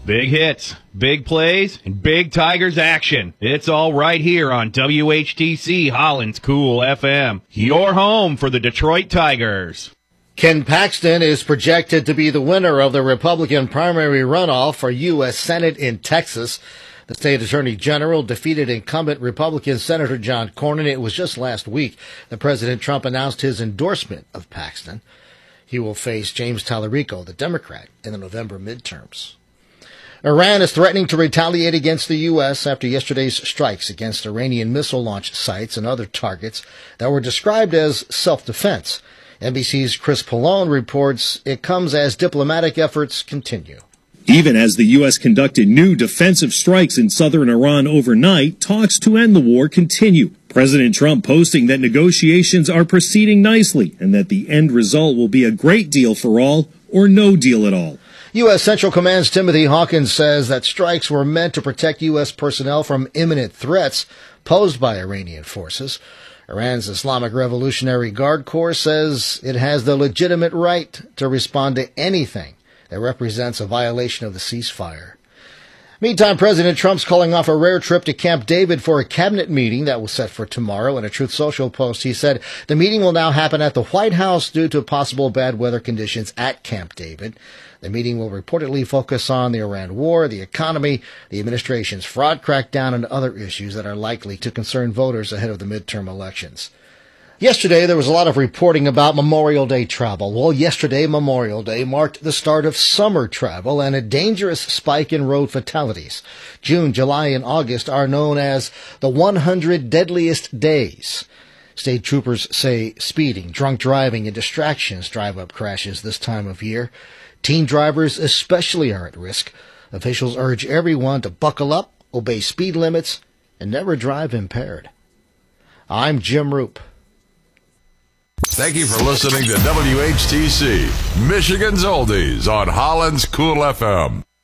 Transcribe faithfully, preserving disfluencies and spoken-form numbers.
Big hits, big plays, and big Tigers action. It's all right here on W H T C Holland's Cool F M. Your home for the Detroit Tigers. Ken Paxton is projected to be the winner of the Republican primary runoff for U S Senate in Texas. The state attorney general defeated incumbent Republican Senator John Cornyn. It was just last week that President Trump announced his endorsement of Paxton. He will face James Tallarico, the Democrat, in the November midterms. Iran is threatening to retaliate against the U S after yesterday's strikes against Iranian missile launch sites and other targets that were described as self-defense. N B C's Chris Pollone reports it comes as diplomatic efforts continue. Even as the U S conducted new defensive strikes in southern Iran overnight, talks to end the war continue. President Trump posting that negotiations are proceeding nicely and that the end result will be a great deal for all or no deal at all. U S. Central Command's Timothy Hawkins says that strikes were meant to protect U S personnel from imminent threats posed by Iranian forces. Iran's Islamic Revolutionary Guard Corps says it has the legitimate right to respond to anything that represents a violation of the ceasefire. Meantime, President Trump's calling off a rare trip to Camp David for a cabinet meeting that was set for tomorrow. In a Truth Social post, he said the meeting will now happen at the White House due to possible bad weather conditions at Camp David. The meeting will reportedly focus on the Iran war, the economy, the administration's fraud crackdown, and other issues that are likely to concern voters ahead of the midterm elections. Yesterday, there was a lot of reporting about Memorial Day travel. Well, yesterday, Memorial Day marked the start of summer travel and a dangerous spike in road fatalities. June, July, and August are known as the one hundred deadliest days. State troopers say speeding, drunk driving, and distractions drive up crashes this time of year. Teen drivers especially are at risk. Officials urge everyone to buckle up, obey speed limits, and never drive impaired. I'm Jim Roop. Thank you for listening to W H T C, Michigan's Oldies on Holland's Cool F M.